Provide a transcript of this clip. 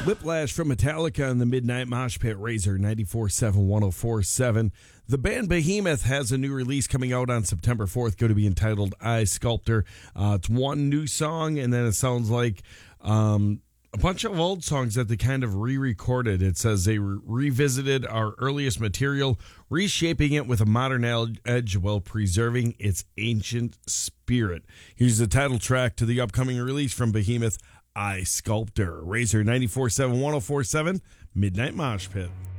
Whiplash from Metallica in the Midnight Mosh Pit. Razor 94.7 104.7. The band Behemoth has a new release coming out on September 4th, going to be entitled I Sculptor. It's one new song, and then it sounds like a bunch of old songs that they kind of re-recorded. It says they revisited our earliest material, reshaping it with a modern edge while preserving its ancient spirit. Here's the title track to the upcoming release from Behemoth, I Sculptor. Razor 94.7 104.7, Midnight Mosh Pit.